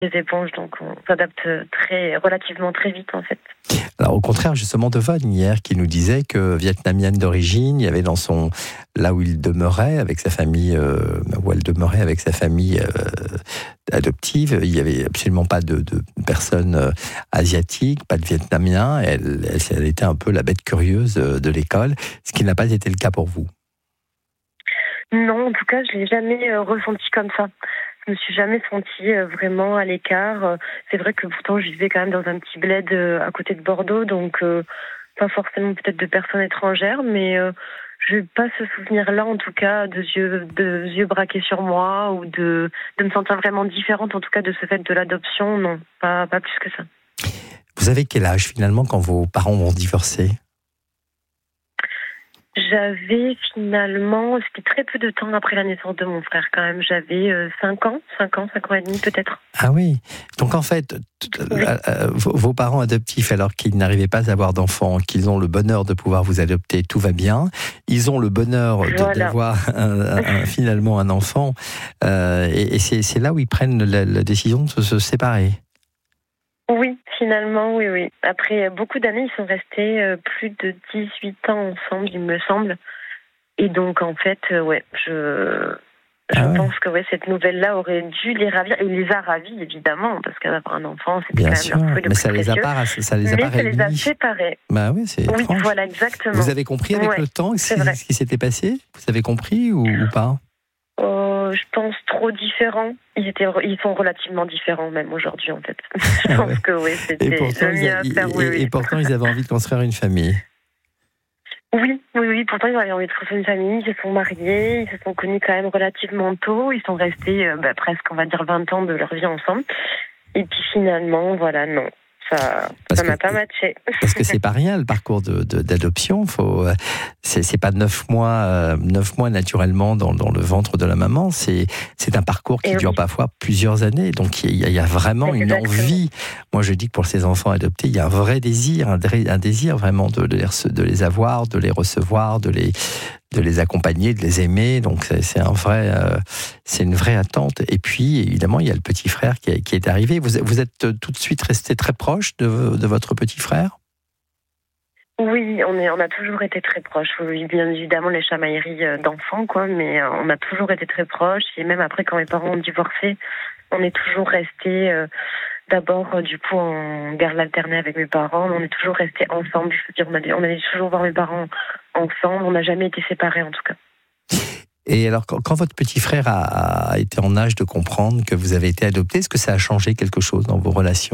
des éponges, donc on s'adapte relativement très vite en fait. Alors au contraire justement de Von hier qui nous disait que vietnamienne d'origine, il y avait là où il demeurait avec sa famille, où elle demeurait avec sa famille adoptive, il n'y avait absolument pas de personnes asiatiques, pas de Vietnamiens. Elle était un peu la bête curieuse de l'école, ce qui n'a pas été le cas pour vous. Non, en tout cas, je l'ai jamais ressenti comme ça. Je me suis jamais sentie vraiment à l'écart. C'est vrai que pourtant, je vivais quand même dans un petit bled à côté de Bordeaux, donc pas forcément peut-être de personnes étrangères, mais je n'ai pas ce souvenir-là, en tout cas, de yeux braqués sur moi ou de me sentir vraiment différente, en tout cas, de ce fait de l'adoption. Non, pas plus que ça. Vous avez quel âge finalement quand vos parents ont divorcé ? J'avais finalement, c'était très peu de temps après la naissance de mon frère quand même. J'avais 5 ans et demi peut-être. Ah oui, donc en fait, oui. Vos parents adoptifs, alors qu'ils n'arrivaient pas à avoir d'enfants, qu'ils ont le bonheur de pouvoir vous adopter, tout va bien. Ils ont le bonheur d'avoir finalement un enfant. Et c'est là où ils prennent la décision de se séparer. Oui, finalement, oui. Après beaucoup d'années, ils sont restés plus de 18 ans ensemble, il me semble. Et donc, en fait, je pense que cette nouvelle-là aurait dû les ravir. Et il les a ravis, évidemment, parce qu'avoir un enfant, c'était bien quand même leur fruit le plus précieux. Mais ça les a séparés. Bah oui, c'est étrange. Oui, voilà, exactement. Vous avez compris avec le temps ce qui s'était passé ? Vous avez compris ou pas ? Je pense trop différents. Ils sont relativement différents même aujourd'hui en fait. Je pense que c'était le mieux à faire. Et pourtant ils avaient envie de construire une famille. Oui. Pourtant ils avaient envie de construire une famille. Ils se sont mariés, ils se sont connus quand même relativement tôt. Ils sont restés presque, on va dire, 20 ans de leur vie ensemble. Et puis finalement, voilà, non. Ça n'a pas matché. Parce que c'est pas rien le parcours d'adoption. C'est pas 9 mois naturellement dans le ventre de la maman. C'est un parcours qui dure parfois plusieurs années. Donc il y a vraiment une envie. Moi je dis que pour ces enfants adoptés, il y a un vrai désir, un désir vraiment de les avoir, de les recevoir, de les accompagner, de les aimer. Donc c'est une vraie attente. Et puis évidemment il y a le petit frère qui est arrivé. Vous êtes tout de suite resté très proche de votre petit frère ? Oui, on a toujours été très proches. Oui, bien évidemment les chamailleries d'enfants, mais on a toujours été très proches. Et même après, quand mes parents ont divorcé, on est toujours restés. D'abord, du coup, en garde alternée avec mes parents, on est toujours restés ensemble. Je veux dire, on allait toujours voir mes parents ensemble. On n'a jamais été séparés, en tout cas. Et alors, quand votre petit frère a été en âge de comprendre que vous avez été adopté, est-ce que ça a changé quelque chose dans vos relations ?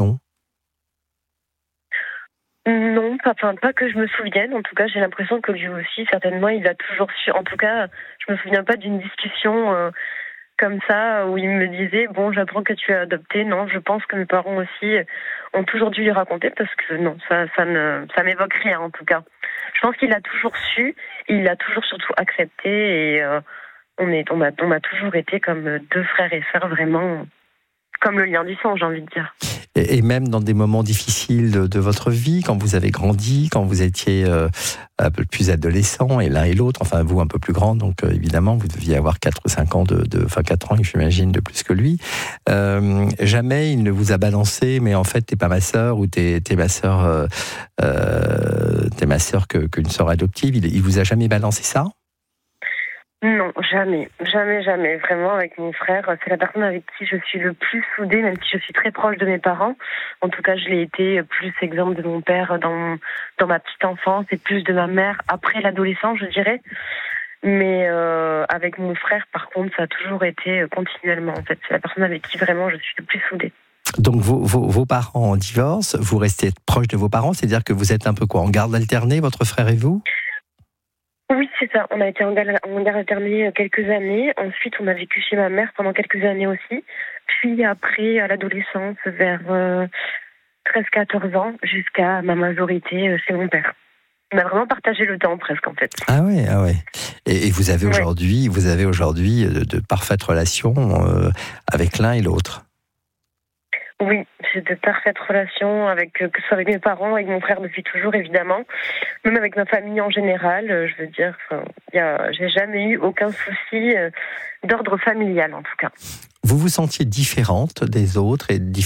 Non, pas que je me souvienne. En tout cas, j'ai l'impression que lui aussi, certainement, il a toujours su. En tout cas, je me souviens pas d'une discussion comme ça où il me disait bon, j'apprends que tu es adopté. Non, je pense que mes parents aussi ont toujours dû lui raconter parce que non, ça m'évoque rien en tout cas. Je pense qu'il a toujours su, il a toujours surtout accepté et on a toujours été comme deux frères et sœurs vraiment. Comme le lien du sang, j'ai envie de dire. Et même dans des moments difficiles de votre vie, quand vous avez grandi, quand vous étiez un peu plus adolescent, et l'un et l'autre, enfin vous un peu plus grand, donc évidemment vous deviez avoir 4 ou 5 ans, 4 ans j'imagine, de plus que lui. Jamais il ne vous a balancé, mais en fait t'es pas ma sœur, ou t'es ma sœur qu'une sœur adoptive. Il vous a jamais balancé ça ? Non, jamais. Vraiment, avec mon frère, c'est la personne avec qui je suis le plus soudée, même si je suis très proche de mes parents. En tout cas, je l'ai été plus exemple de mon père dans ma petite enfance et plus de ma mère après l'adolescence, je dirais. Mais avec mon frère, par contre, ça a toujours été continuellement. En fait, c'est la personne avec qui vraiment je suis le plus soudée. Donc vos parents divorcent, vous restez proche de vos parents, c'est-à-dire que vous êtes un peu en garde alternée, votre frère et vous ? Oui, c'est ça. On a été en garde alternée quelques années. Ensuite, on a vécu chez ma mère pendant quelques années aussi. Puis après, à l'adolescence, vers 13-14 ans, jusqu'à ma majorité chez mon père. On a vraiment partagé le temps presque, en fait. Ah ouais. Et vous avez aujourd'hui de parfaites relations avec l'un et l'autre. Oui, j'ai de parfaites relations que ce soit avec mes parents, avec mon frère depuis toujours évidemment, même avec ma famille en général. Je veux dire, j'ai jamais eu aucun souci d'ordre familial en tout cas. Vous vous sentiez différente des autres et